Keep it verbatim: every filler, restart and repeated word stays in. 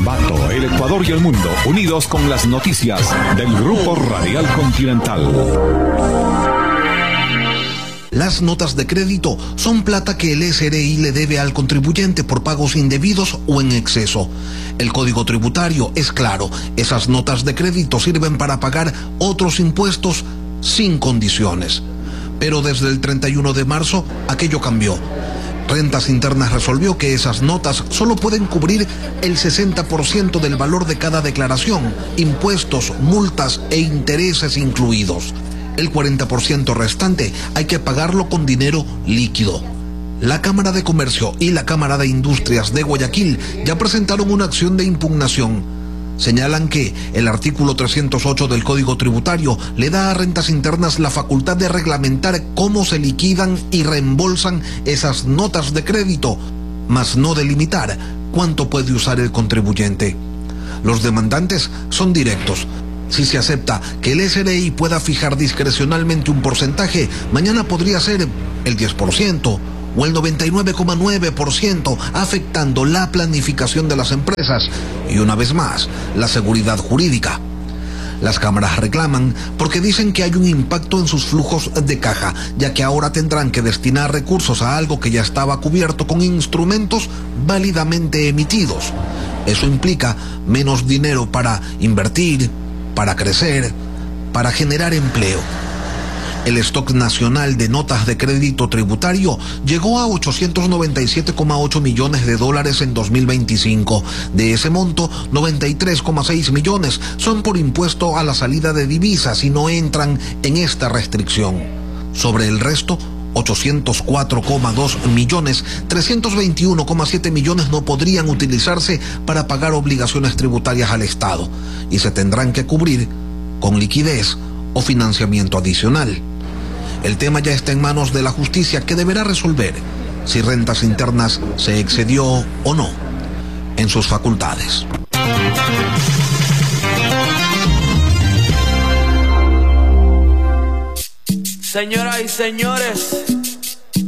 Ambato, el Ecuador y el mundo, unidos con las noticias del Grupo Radial Continental. Las notas de crédito son plata que el S R I le debe al contribuyente por pagos indebidos o en exceso. El Código Tributario es claro, esas notas de crédito sirven para pagar otros impuestos sin condiciones. Pero desde el treinta y uno de marzo, aquello cambió. Rentas Internas resolvió que esas notas solo pueden cubrir el sesenta por ciento del valor de cada declaración, impuestos, multas e intereses incluidos. El cuarenta por ciento restante hay que pagarlo con dinero líquido. La Cámara de Comercio y la Cámara de Industrias de Guayaquil ya presentaron una acción de impugnación. Señalan que el artículo trescientos ocho del Código Tributario le da a Rentas Internas la facultad de reglamentar cómo se liquidan y reembolsan esas notas de crédito, mas no delimitar cuánto puede usar el contribuyente. Los demandantes son directos. Si se acepta que el S R I pueda fijar discrecionalmente un porcentaje, mañana podría ser el diez por ciento o el noventa y nueve coma nueve por ciento, afectando la planificación de las empresas y, una vez más, la seguridad jurídica. Las cámaras reclaman porque dicen que hay un impacto en sus flujos de caja, ya que ahora tendrán que destinar recursos a algo que ya estaba cubierto con instrumentos válidamente emitidos. Eso implica menos dinero para invertir, para crecer, para generar empleo. El stock nacional de notas de crédito tributario llegó a ochocientos noventa y siete coma ocho millones de dólares en dos mil veinticinco. De ese monto, noventa y tres coma seis millones son por impuesto a la salida de divisas y no entran en esta restricción. Sobre el resto, ochocientos cuatro coma dos millones, trescientos veintiuno coma siete millones no podrían utilizarse para pagar obligaciones tributarias al Estado y se tendrán que cubrir con liquidez o financiamiento adicional. El tema ya está en manos de la justicia, que deberá resolver si Rentas Internas se excedió o no en sus facultades. Señoras y señores,